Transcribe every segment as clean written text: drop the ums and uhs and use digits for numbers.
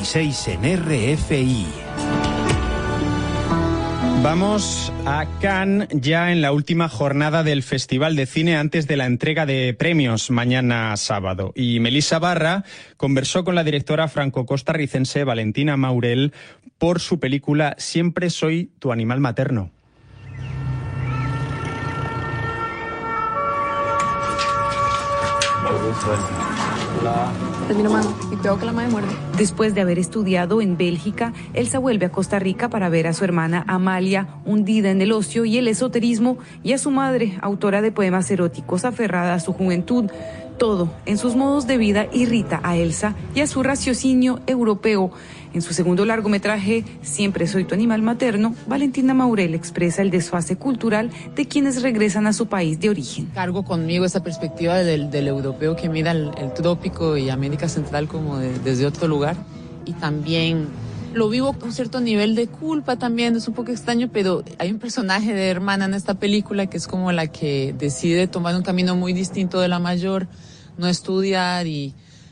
16 en RFI. Vamos a Cannes ya en la última jornada del Festival de Cine antes de la entrega de premios mañana sábado. Y Melissa Barra conversó con la directora franco-costarricense Valentina Maurel por su película Siempre soy tu animal materno. Termino mano y cuidado que la madre muerde. Después de haber estudiado en Bélgica, Elsa vuelve a Costa Rica para ver a su hermana Amalia, hundida en el ocio y el esoterismo, y a su madre, autora de poemas eróticos, aferrada a su juventud. Todo en sus modos de vida irrita a Elsa y a su raciocinio europeo. En su segundo largometraje, Siempre soy tu animal materno, Valentina Maurel expresa el desfase cultural de quienes regresan a su país de origen. Cargo conmigo esa perspectiva del europeo que mira el trópico y América Central como desde otro lugar. Y también lo vivo con un cierto nivel de culpa también, es un poco extraño, pero hay un personaje de hermana en esta película que es como la que decide tomar un camino muy distinto de la mayor, no estudiar y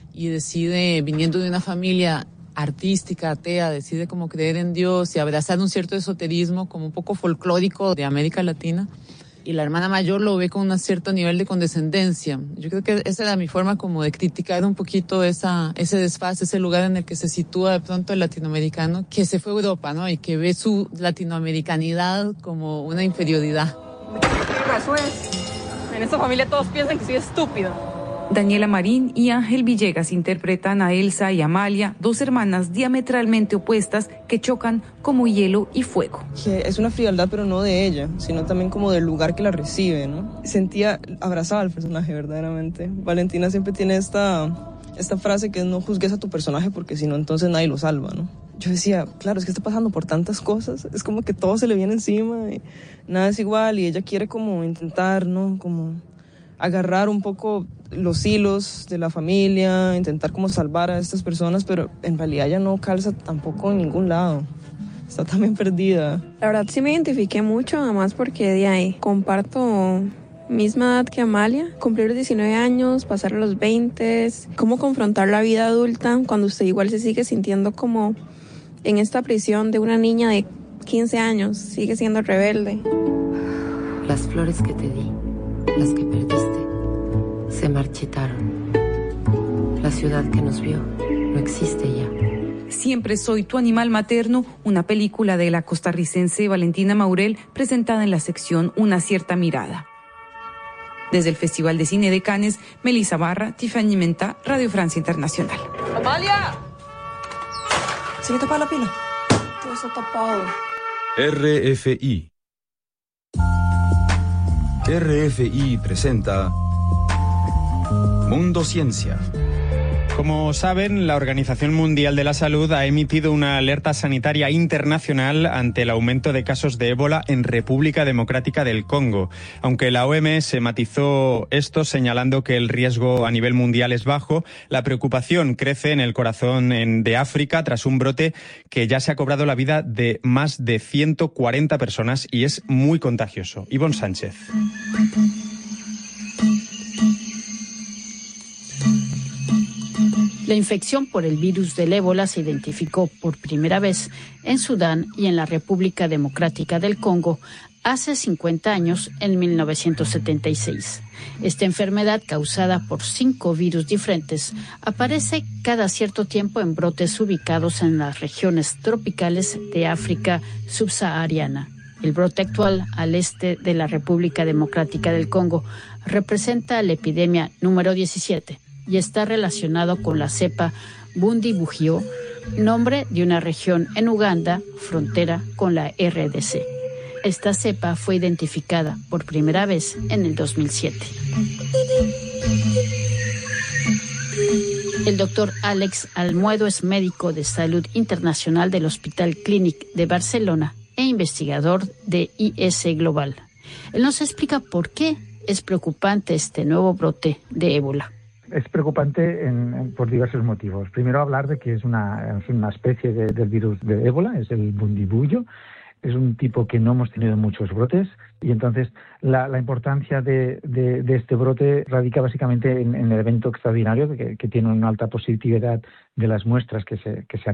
decide, viniendo de una familia artística, atea, decide como creer en Dios y abrazar un cierto esoterismo como un poco folclórico de América Latina. Y la hermana mayor lo ve con un cierto nivel de condescendencia. Yo creo que esa era mi forma como de criticar un poquito ese desfase, ese lugar en el que se sitúa de pronto el latinoamericano, que se fue a Europa, ¿no? Y que ve su latinoamericanidad como una inferioridad. Eso es. En esta familia todos piensan que soy estúpida. Daniela Marín y Ángel Villegas interpretan a Elsa y Amalia, dos hermanas diametralmente opuestas que chocan como hielo y fuego. Que es una frialdad, pero no de ella, sino también como del lugar que la recibe, ¿no? Sentía, abrazaba al personaje verdaderamente. Valentina siempre tiene esta frase que es: no juzgues a tu personaje porque si no, entonces nadie lo salva, ¿no? Yo decía, claro, es que está pasando por tantas cosas, es como que todo se le viene encima y nada es igual, y ella quiere como intentar, ¿no? Como agarrar un poco los hilos de la familia, intentar como salvar a estas personas, pero en realidad ella no calza tampoco en ningún lado. Está también perdida. La verdad sí me identifiqué mucho, además porque de ahí comparto misma edad que Amalia, cumplir los 19 años, pasar a los 20, cómo confrontar la vida adulta cuando usted igual se sigue sintiendo como en esta prisión de una niña de 15 años, sigue siendo rebelde. Las flores que te di, las que perdiste, se marchitaron. La ciudad que nos vio no existe ya. Siempre soy tu animal materno, una película de la costarricense Valentina Maurel presentada en la sección Una cierta mirada. Desde el Festival de Cine de Cannes, Melissa Barra, Tiffany Menta, Radio Francia Internacional. ¡Amalia! ¿Sigue tapada la pila? Todo está tapado. RFI. RFI presenta Mundo Ciencia. Como saben, la Organización Mundial de la Salud ha emitido una alerta sanitaria internacional ante el aumento de casos de ébola en República Democrática del Congo. Aunque la OMS matizó esto señalando que el riesgo a nivel mundial es bajo, la preocupación crece en el corazón de África tras un brote que ya se ha cobrado la vida de más de 140 personas y es muy contagioso. Ivonne Sánchez. La infección por el virus del ébola se identificó por primera vez en Sudán y en la República Democrática del Congo hace 50 años, en 1976. Esta enfermedad, causada por 5 virus diferentes, aparece cada cierto tiempo en brotes ubicados en las regiones tropicales de África subsahariana. El brote actual al este de la República Democrática del Congo representa la epidemia número 17. Y está relacionado con la cepa Bundibugyo, nombre de una región en Uganda, frontera con la RDC. Esta cepa fue identificada por primera vez en el 2007. El doctor Àlex Almuedo es médico de salud internacional del Hospital Clínic de Barcelona e investigador de IS Global. Él nos explica por qué es preocupante este nuevo brote de ébola. Es preocupante por diversos motivos. Primero, hablar de que es una especie del virus de ébola, es el Bundibugyo. Es un tipo que no hemos tenido muchos brotes y entonces la importancia de este brote radica básicamente en el evento extraordinario que tiene una alta positividad de las muestras que se han